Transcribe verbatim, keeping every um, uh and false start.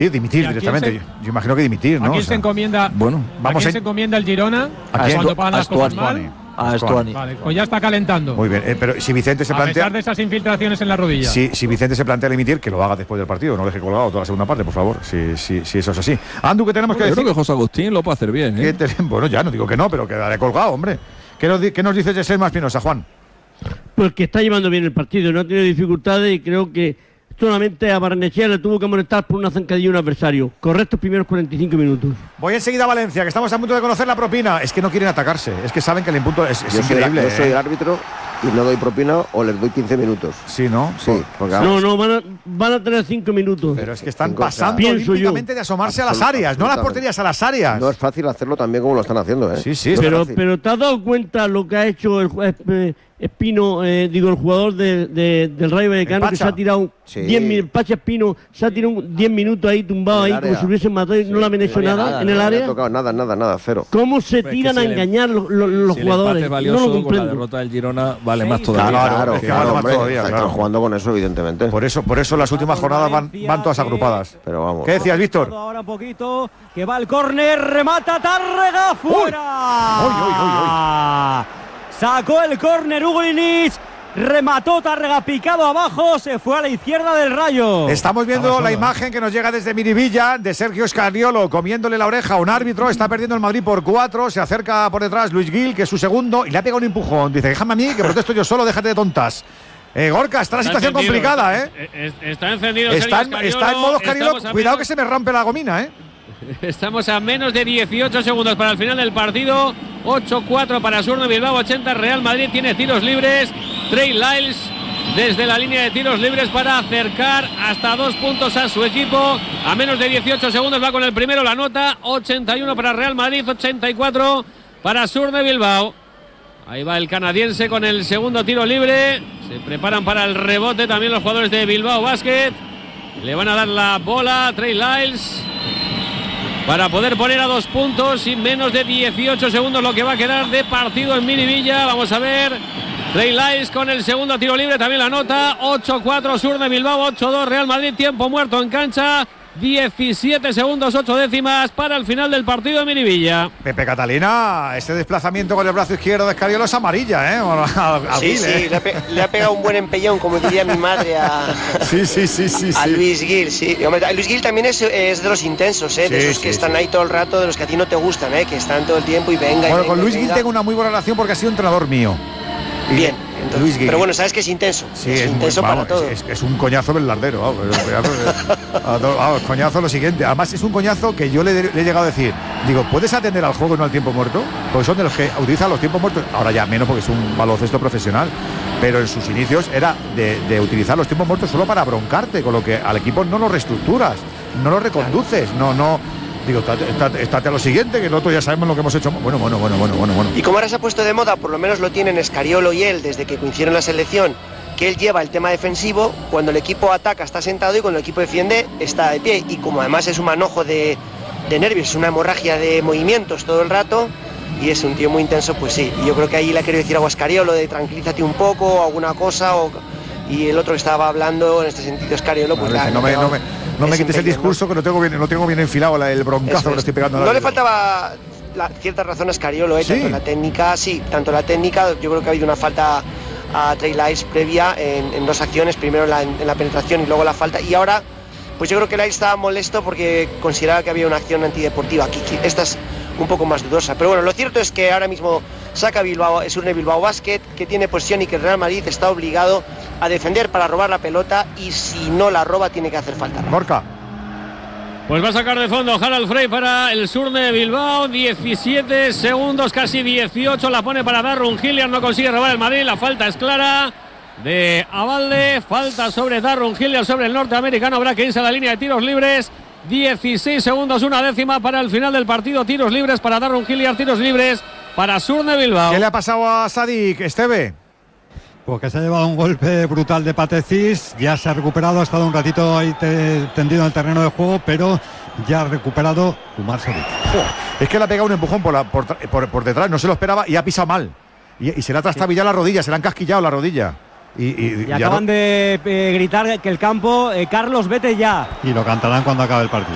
dimitir directamente. Se, yo, yo imagino que dimitir, ¿no? ¿A quién o sea, se encomienda? Bueno, vamos ¿a quién a... se encomienda el Girona? ¿A quién? Cuando pagan a las cosas Stuani. mal. A Stuani. Vale, pues ya está calentando. Muy bien, eh, pero si Vicente se a plantea. A pesar de esas infiltraciones en la rodilla. Si, si Vicente se plantea dimitir, que lo haga después del partido, no deje colgado toda la segunda parte, por favor. Si, si, si eso es así. Andu, ¿qué tenemos bueno, que yo decir? Creo que José Agustín lo puede hacer bien, ¿eh? Te, bueno, ya no digo que no, pero quedaré colgado, hombre. ¿Qué nos, qué nos dice Jessel Maspinosa, Juan? Pues que está llevando bien el partido, no ha tenido dificultades y creo que solamente a Barnechea le tuvo que molestar por una zancadilla a un adversario. Correctos primeros cuarenta y cinco minutos. Voy enseguida a Valencia, que estamos a punto de conocer la propina. Es que no quieren atacarse, es que saben que el impunto es, es yo increíble. Soy, yo soy ¿eh? el árbitro y no doy propina o les doy quince minutos. Sí, ¿no? Sí, porque no, no, van a, van a tener cinco minutos. Pero es que están cinco, pasando olímpicamente de asomarse Absolut, a las áreas, no a las porterías, a las áreas. No es fácil hacerlo también como lo están haciendo, ¿eh? Sí, sí. No pero, pero ¿te has dado cuenta lo que ha hecho el juez eh, Espino, eh, digo, el jugador de, de, del Rayo Vallecano, que se ha tirado sí. diez minutos, Pacha Espino se ha tirado diez minutos ahí tumbado ahí, como si hubiesen matado y sí, no le han hecho no nada, nada en el no área? No ha tocado nada, nada, nada, cero. ¿Cómo se pues tiran a engañar los, los, los si jugadores? El valioso no lo con comprendo. la derrota del Girona vale sí, más todavía. Claro, claro, es que claro, vale hombre, más todavía, están claro. jugando con eso, evidentemente. Por eso, por eso las últimas jornadas van, van todas agrupadas. Pero vamos. ¿Qué decías, Víctor? Ahora un poquito, que va el córner, remata Tárrega, fuera. Uy, uy, uy, uy. Sacó el córner Hugo Liniz. Remató Tárrega picado abajo, se fue a la izquierda del Rayo. Estamos viendo la imagen que nos llega desde Miribilla de Sergio Scariolo comiéndole la oreja a un árbitro. Está perdiendo el Madrid por cuatro. Se acerca por detrás Luis Gil, que es su segundo, y le ha pegado un empujón. Dice, déjame a mí, que protesto yo solo, déjate de tontas. Eh, Gorka, está la está situación encendido, complicada, está, ¿eh? Está encendido. Está en, está en modo Scariolo. Cuidado menos, que se me rompe la gomina, ¿eh? Estamos a menos de dieciocho segundos para el final del partido. ocho cuatro para Surne Bilbao, ochenta. Real Madrid tiene tiros libres. Trey Lyles desde la línea de tiros libres para acercar hasta dos puntos a su equipo. A menos de dieciocho segundos va con el primero la nota. ochenta y uno para Real Madrid, ochenta y cuatro para Surne Bilbao. Ahí va el canadiense con el segundo tiro libre. Se preparan para el rebote también los jugadores de Bilbao Basket. Le van a dar la bola a Trey Lyles para poder poner a dos puntos y menos de dieciocho segundos lo que va a quedar de partido en Miribilla. Vamos a ver. Trey Lyles con el segundo tiro libre, también la nota. ocho cuatro Surne Bilbao, ocho dos Real Madrid. Tiempo muerto en cancha. diecisiete segundos, ocho décimas para el final del partido de Miribilla. Pepe Catalina, este desplazamiento con el brazo izquierdo de Scariolo es amarilla, ¿eh? A, a sí, Gil, sí, ¿eh? le, ha pe le ha pegado un buen empellón, como diría mi madre a, sí, sí, sí, sí, a sí. Luis Gil. Sí. Luis Gil también es, es de los intensos, ¿eh? De sí, esos que sí, están sí. ahí todo el rato, de los que a ti no te gustan, ¿eh? Que están todo el tiempo y venga. Bueno, y venga, con Luis y Gil venga. tengo una muy buena relación porque ha sido entrenador mío. Bien, entonces, Luis Gil. Pero bueno, sabes que es intenso. Sí, es, es intenso muy, para vamos, todo. Es, es, es un coñazo velardero. Vamos, es un coñazo, vamos, coñazo lo siguiente. Además, es un coñazo que yo le, le he llegado a decir. Digo, ¿puedes atender al juego y no al tiempo muerto? Porque son de los que utilizan los tiempos muertos. Ahora ya menos porque es un baloncesto profesional. Pero en sus inicios era de, de utilizar los tiempos muertos solo para broncarte, con lo que al equipo no lo reestructuras, no lo reconduces, no, no. Digo, estate, estate, estate a lo siguiente, que el otro ya sabemos lo que hemos hecho. Bueno, bueno, bueno, bueno, bueno, bueno. Y como ahora se ha puesto de moda, por lo menos lo tienen Scariolo y él desde que coincidieron en la selección, que él lleva el tema defensivo. Cuando el equipo ataca está sentado y cuando el equipo defiende está de pie. Y como además es un manojo de, de nervios, es una hemorragia de movimientos todo el rato, y es un tío muy intenso, pues sí. Y yo creo que ahí le ha querido decir algo a Scariolo de tranquilízate un poco, o alguna cosa, o... y el otro que estaba hablando en este sentido, Scariolo, pues vale, la, no, me, no, me, no me quites el discurso, ¿no? que lo tengo bien, lo tengo bien enfilado, la, el broncazo Eso que le estoy pegando. No le faltaba la, cierta razón a Scariolo, ¿eh? ¿Sí? Tanto la técnica, sí, tanto la técnica, yo creo que ha habido una falta a Trey Lyles previa en, en dos acciones, primero en la, en la penetración y luego la falta, y ahora pues yo creo que Lyles estaba molesto porque consideraba que había una acción antideportiva. Aquí, esta es un poco más dudosa, pero bueno, lo cierto es que ahora mismo saca Bilbao, es un Bilbao Basket que tiene posesión y que el Real Madrid está obligado a defender para robar la pelota, y si no la roba tiene que hacer falta. Gorka. Pues va a sacar de fondo Harald Frey para el Surne de Bilbao. diecisiete segundos, casi dieciocho. La pone para Darrun Hilliard. No consigue robar el Madrid. La falta es clara de Abalde. Falta sobre Darrun Hilliard, sobre el norteamericano. Habrá que irse a la línea de tiros libres. dieciséis segundos, una décima para el final del partido. Tiros libres para Darrun Hilliard. Tiros libres para Surne Bilbao. ¿Qué le ha pasado a Sadik, Esteve? Porque se ha llevado un golpe brutal de Patecís, ya se ha recuperado, ha estado un ratito ahí te, tendido en el terreno de juego, pero ya ha recuperado Umar Sadik. Es que le ha pegado un empujón por, la, por, por, por detrás, no se lo esperaba y ha pisado mal. Y, y se le ha trastabillado la rodilla, se le han casquillado la rodilla. Y, y, y acaban no... de eh, gritar que el campo, eh, Carlos, vete ya. Y lo cantarán cuando acabe el partido.